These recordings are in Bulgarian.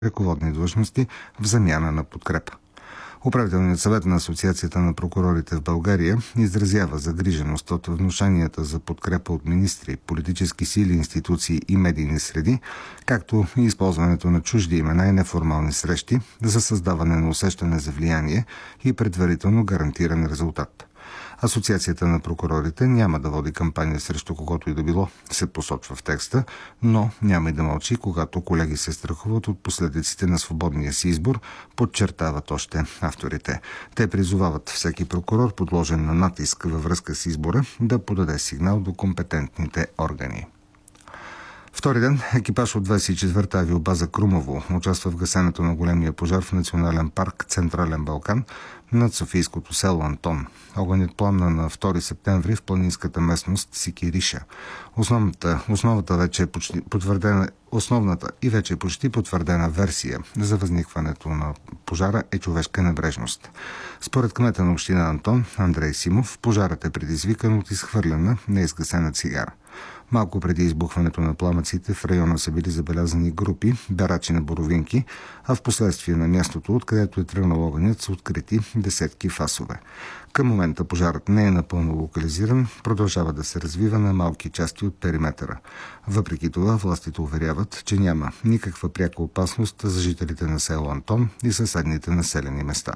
ръководни длъжности в замяна на подкрепа. Управителният съвет на Асоциацията на прокурорите в България изразява загриженост от внушенията за подкрепа от министри, политически сили, институции и медийни среди, както и използването на чужди имена и неформални срещи за създаване на усещане за влияние и предварително гарантиран резултат. Асоциацията на прокурорите няма да води кампания срещу когото и да било, се посочва в текста, но няма и да мълчи, когато колеги се страхуват от последиците на свободния си избор, подчертават още авторите. Те призовават всеки прокурор, подложен на натиск във връзка с избора, да подаде сигнал до компетентните органи. Втори ден екипаж от 24-та авиобаза Крумово участва в гасенето на големия пожар в Национален парк Централен Балкан над софийското село Антон. Огънят пламна на 2 септември в планинската местност Сикириша. Основната и вече почти потвърдена версия за възникването на пожара е човешка небрежност. Според кмета на община Антон, Андрей Симов, пожарът е предизвикан от изхвърлена неизгасена цигара. Малко преди избухването на пламъците в района са били забелязани групи берачи на боровинки, а в последствие на мястото, откъдето е тръгнал огънят, са открити десетки фасове. Към момента пожарът не е напълно локализиран, продължава да се развива на малки части от периметъра. Въпреки това, властите уверяват, че няма никаква пряка опасност за жителите на село Антон и съседните населени места.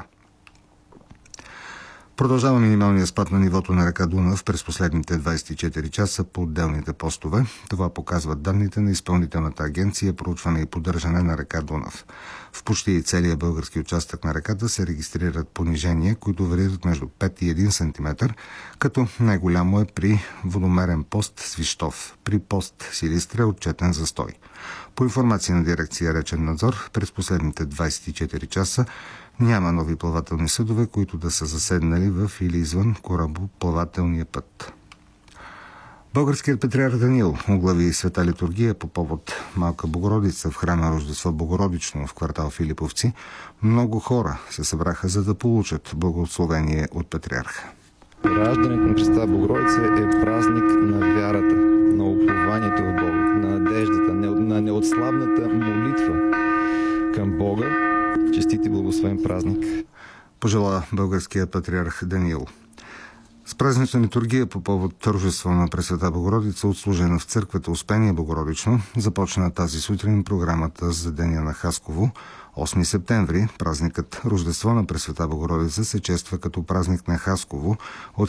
Продължава минималния спад на нивото на река Дунав през последните 24 часа по отделните постове. Това показват данните на Изпълнителната агенция проучване и поддържане на река Дунав. В почти целия български участък на реката се регистрират понижения, които варират между 5 и 1 см, като най-голямо е при водомерен пост Свищов. При пост Силистра е отчетен застой. По информация на дирекция Речен надзор, през последните 24 часа няма нови плавателни съдове, които да са заседнали в или извън корабоплавателния път. Българският патриарх Даниил оглави света литургия по повод Малка Богородица в храма Рождество Богородично в квартал Филиповци. Много хора се събраха, за да получат благословение от патриарха. Раждането на Пресвета Богородица е празник на вярата, на упованието в Бога, на надеждата, на неотслабната молитва към Бога. Честит и благословен празник! Пожела българския патриарх Даниил. С празнична литургия по повод Рождество на Пресвета Богородица, отслужена в църквата Успение Богородично, започна тази сутрин програмата за Деня на Хасково. 8 септември, празникът Рождество на Пресвета Богородица се чества като празник на Хасково от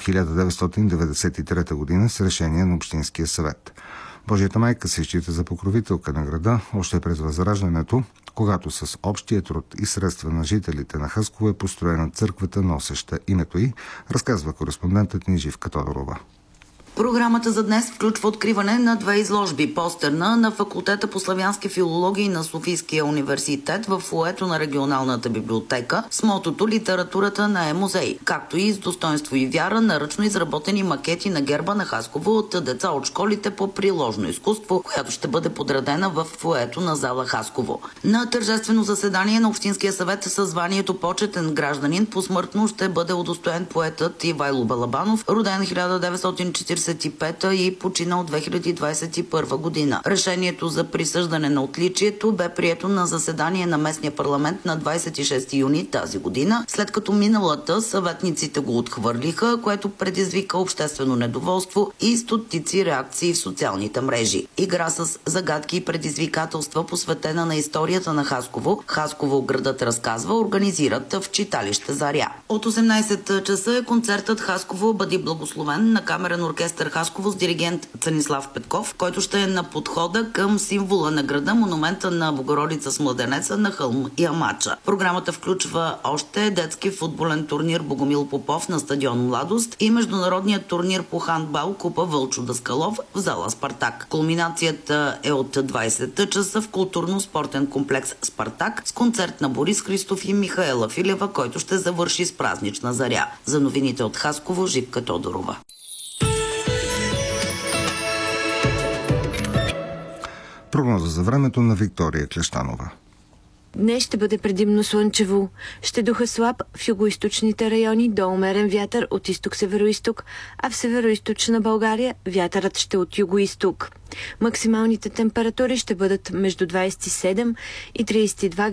1993 година с решение на Общинския съвет. Божията майка се счита за покровителка на града още през Възраждането, когато с общия труд и средства на жителите на Хасково е построена църквата, носеща името й, разказва кореспондентът ни Живка Тодорова. Програмата за днес включва откриване на 2 изложби. Постерна на Факултета по славянски филологии на Софийския университет в фоайето на регионалната библиотека с мотото «Литературата не е музей», както и с достоинство и вяра на ръчно изработени макети на герба на Хасково от деца от школите по приложно изкуство, която ще бъде подредена в фоайето на зала Хасково. На тържествено заседание на Общинския съвет със званието почетен гражданин посмъртно ще бъде удостоен поетът Ивайло Балабанов, роден 1945 и починал 2021 година. Решението за присъждане на отличието бе прието на заседание на местния парламент на 26 юни тази година, след като миналата съветниците го отхвърлиха, което предизвика обществено недоволство и стотици реакции в социалните мрежи. Игра с загадки и предизвикателства, посветена на историята на Хасково. Хасково градът разказва, организират в читалище Заря. От 18 часа е концертът Хасково бъди благословен на камерен оркестър Хасково с диригент Цанислав Петков, който ще е на подхода към символа на града, монумента на Богородица с младенеца на хълм Ямача. Програмата включва още детски футболен турнир Богомил Попов на стадион Младост и международният турнир по хандбал Купа Вълчо Даскалов в зала Спартак. Кулминацията е от 20 часа в културно-спортен комплекс Спартак с концерт на Борис Христов и Михаела Филева, който ще завърши с празнична заря. За новините от Хасково, Живка Тодорова. Прогноза за времето на Виктория Клещанова. Днес ще бъде предимно слънчево. Ще духа слаб в югоизточните райони до умерен вятър от изток-североизток, а в североизточна България вятърът ще от югоизток. Максималните температури ще бъдат между 27 и 32